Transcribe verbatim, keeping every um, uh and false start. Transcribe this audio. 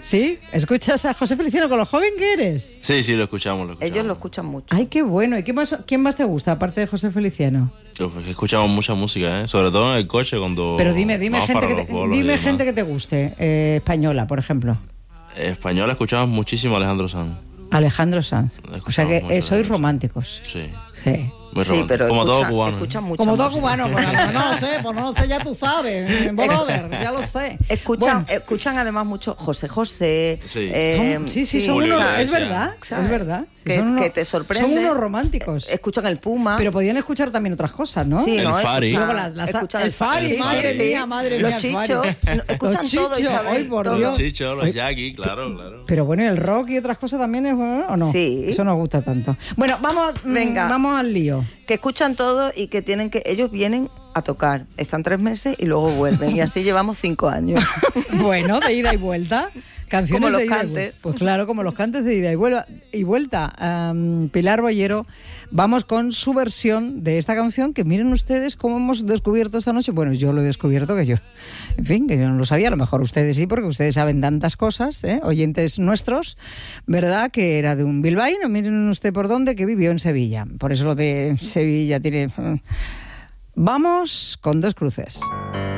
¿Sí? ¿Escuchas a José Feliciano con lo joven que eres? Sí, sí, lo escuchamos, lo escuchamos. Ellos lo escuchan mucho. Ay, qué bueno. ¿Y qué más, quién más te gusta, aparte de José Feliciano? Uf, es que escuchamos mucha música, ¿eh? Sobre todo en el coche cuando Pero dime, dime vamos gente para que los te, bolos y dime demás. gente que te guste, eh, española, por ejemplo. Español escuchamos muchísimo a Alejandro Sanz. Alejandro Sanz. Escuchamos O sea que mucho eh, de sois él, románticos. Sí, Sí. muy Sí, romántico. pero Como escucha- todo cubano. ¿eh? escuchan mucha Como todo música. cubano, pues, no, no lo sé, pues no lo sé, ya tú sabes, brother, ya lo sé. Escuchan, Bueno, escuchan además mucho José José. Sí. eh, son- sí, sí, son Julio unos, Iglesias. es verdad, ¿sabes? es verdad. Sí, Que, son unos- que te sorprende. Son unos románticos. Escuchan el Puma. Pero podían escuchar también otras cosas, ¿no? Sí, El ¿no? Fari. Escuchan- Luego las- las- escuchan el Fari, madre mía, madre los mía, el Fari. chichos. no, escuchan Los todo, chichos, Isabel, ay, por todo. Dios. Los chichos, los Oye, Jackie, claro, claro. Pero bueno, ¿y el rock y otras cosas también es bueno o no? Sí. Eso nos gusta tanto. Bueno, vamos, mm, Venga. vamos al lío. Que escuchan todo y que tienen que... Ellos vienen a tocar. Están tres meses y luego vuelven. Y así llevamos cinco años. Bueno, de ida y vuelta. Canciones Como los de ida y cantes. vuelta. Pues claro, como los cantes de ida y vuelta. Y vuelta. Um, Pilar Bollero, vamos con su versión de esta canción que miren ustedes cómo hemos descubierto esta noche. Bueno, yo lo he descubierto que yo, en fin, que yo no lo sabía. A lo mejor ustedes sí, porque ustedes saben tantas cosas, ¿eh? Oyentes nuestros, ¿verdad? Que era de un bilbaíno, miren usted por dónde, que vivió en Sevilla. Por eso lo de Sevilla tiene... Vamos con Dos Cruces.